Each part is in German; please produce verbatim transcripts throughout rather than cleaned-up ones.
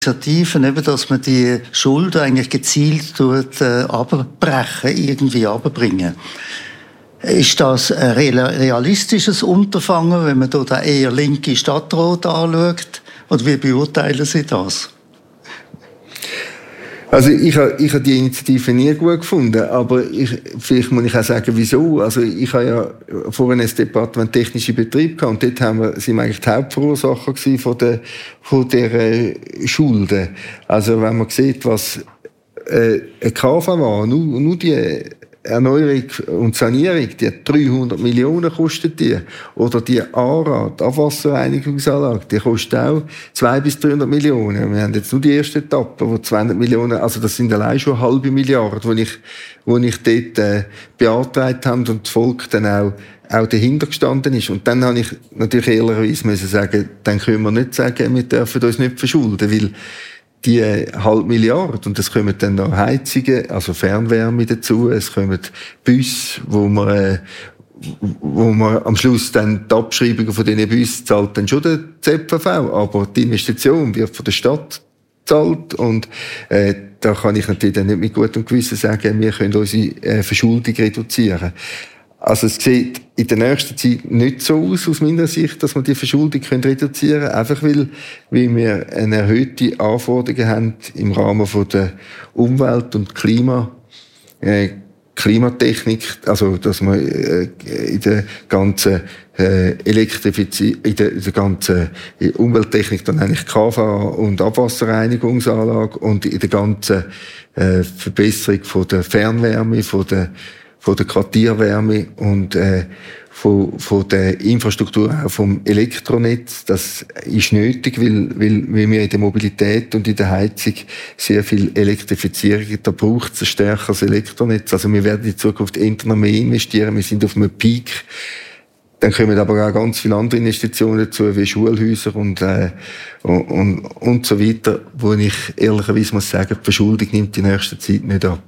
Initiativen, eben, dass man die Schulden eigentlich gezielt tut, äh, abbrechen, irgendwie abbringen. Ist das ein realistisches Unterfangen, wenn man da den eher linke Stadtrat anschaut? Oder wie beurteilen Sie das? Also ich habe ich habe die Initiative nie gut gefunden, aber ich, vielleicht muss ich auch sagen, wieso. Also ich habe ja vorhin ein Departement technische Betrieb gehabt und dort haben wir, sind wir eigentlich die Hauptverursacher gewesen von der von der äh, Schulden. Also wenn man sieht, was äh, eine K V war, nur, nur die Erneuerung und Sanierung, die hat dreihundert Millionen kostet die. Oder die A R A, die Abwasserreinigungsanlage, die kostet auch zweihundert bis dreihundert Millionen. Wir haben jetzt nur die erste Etappe, wo zweihundert Millionen, also das sind allein schon eine halbe Milliarde, wo ich, wo ich dort äh, beantragt habe und das Volk dann auch auch dahinter gestanden ist. Und dann habe ich natürlich ehrlicherweise müssen sagen, dann können wir nicht sagen, wir dürfen uns nicht verschulden, weil die halbe Milliarde, und es kommen dann noch Heizungen, also Fernwärme dazu, es kommen Busse, wo man, äh, wo man am Schluss dann die Abschreibungen von diesen Bussen zahlt dann schon der Z V V, aber die Investition wird von der Stadt gezahlt und äh, da kann ich natürlich dann nicht mit gutem Gewissen sagen, wir können unsere äh, Verschuldung reduzieren. Also es sieht in der nächsten Zeit nicht so aus, aus meiner Sicht, dass wir die Verschuldung reduzieren können. Einfach weil, weil wir eine erhöhte Anforderung haben im Rahmen von der Umwelt- und Klima, äh, Klimatechnik. Also, dass man äh, in der ganzen äh, Elektrifizierung, in der, in der ganzen Umwelttechnik dann eigentlich K V A und Abwasserreinigungsanlage und in der ganzen äh, Verbesserung von der Fernwärme, von der von der Quartierwärme und äh, von, von der Infrastruktur auch vom Elektronetz. Das ist nötig, weil, weil, weil wir in der Mobilität und in der Heizung sehr viel Elektrifizierung, da braucht es ein stärkeres Elektronetz. Also wir werden in Zukunft noch mehr investieren, wir sind auf einem Peak. Dann kommen aber auch ganz viele andere Investitionen dazu, wie Schulhäuser und, äh, und, und, und so weiter, wo ich ehrlicherweise muss sagen, die Verschuldung nimmt in nächster Zeit nicht ab.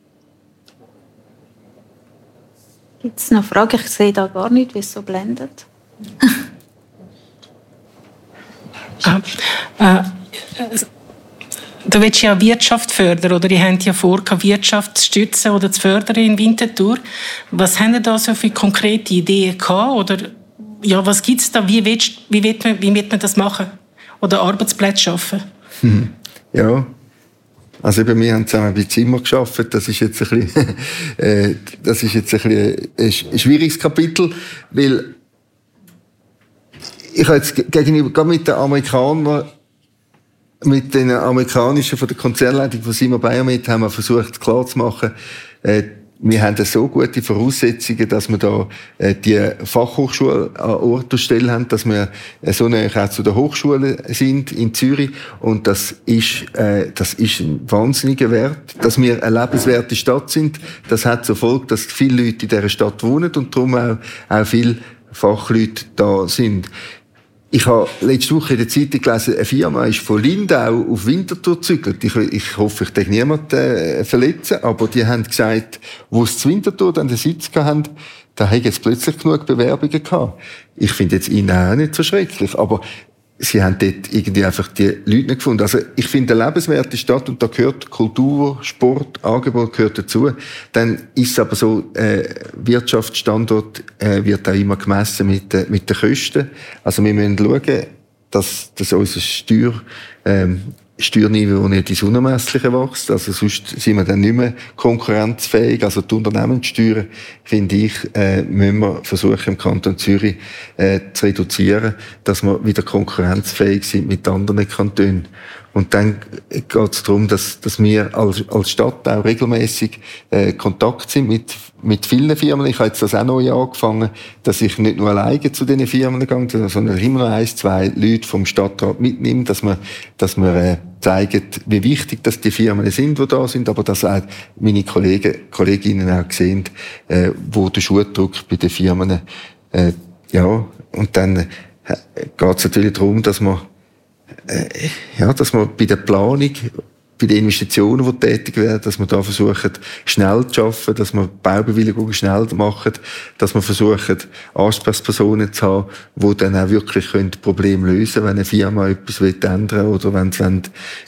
Gibt es noch Fragen? Ich sehe da gar nicht, wie es so blendet. ah, äh, du willst ja Wirtschaft fördern, oder ihr habt ja vor, Wirtschaft zu stützen oder zu fördern in Winterthur. Was haben ihr da so für konkrete Ideen gehabt? Oder ja, was gibt es da? Wie wird, wie, wird man, wie wird man das machen? Oder Arbeitsplätze schaffen? Hm. Ja. Also eben, wir haben zusammen bei Zimmer gearbeitet. Das ist jetzt ein bisschen, äh, das ist jetzt ein bisschen ein schwieriges Kapitel, weil ich habe jetzt gegenüber, gerade mit den Amerikanern, mit den amerikanischen von der Konzernleitung von Zimmer Biomet haben wir versucht klarzumachen, äh, wir haben so gute Voraussetzungen, dass wir da äh, die Fachhochschule an Ort und Stelle haben, dass wir äh, so näher auch zu der Hochschule sind in Zürich. Und das ist, äh, das ist ein wahnsinniger Wert, dass wir eine lebenswerte Stadt sind. Das hat zur Folge, dass viele Leute in dieser Stadt wohnen und darum auch, auch viele Fachleute da sind. Ich habe letzte Woche in der Zeitung gelesen, eine Firma ist von Lindau auf Winterthur gezügelt. Ich, ich hoffe, ich darf niemanden äh, verletzen, aber die haben gesagt, wo sie zu Winterthur dann den Sitz hatten, da haben jetzt plötzlich genug Bewerbungen gehabt. Ich finde jetzt ihnen auch nicht so schrecklich, aber sie haben dort irgendwie einfach die Leute nicht gefunden. Also ich finde eine lebenswerte Stadt, und da gehört Kultur, Sport, Angebot gehört dazu. Dann ist es aber so, äh, Wirtschaftsstandort äh, wird auch immer gemessen mit, äh, mit den Kosten. Also wir müssen schauen, dass, dass unser Steuer, ähm, Steuerniveau nicht ins Unermessliche wächst. Also sonst sind wir dann nicht mehr konkurrenzfähig. Also die Unternehmenssteuern, finde ich, äh, müssen wir versuchen, im Kanton Zürich äh, zu reduzieren, dass wir wieder konkurrenzfähig sind mit anderen Kantonen. Und dann geht es darum, dass, dass wir als, als Stadt auch regelmäßig äh, Kontakt sind mit, mit vielen Firmen. Ich habe jetzt das auch neu angefangen, dass ich nicht nur alleine zu diesen Firmen gehe, sondern immer noch ein, zwei Leute vom Stadtrat mitnehme, dass wir, dass wir äh, zeigen, wie wichtig dass die Firmen sind, die da sind, aber dass auch meine Kollegen, Kolleginnen auch sehen, äh, wo der Schuh drückt bei den Firmen. Äh, ja, und dann äh, geht es natürlich darum, dass man Äh, ja, dass man bei der Planung bei den Investitionen, die tätig werden, dass wir da versuchen, schnell zu arbeiten, dass wir Baubewilligungen schnell machen, dass wir versuchen, Ansprechpersonen zu haben, die dann auch wirklich Probleme lösen können, wenn eine Firma etwas ändern will oder wenn sie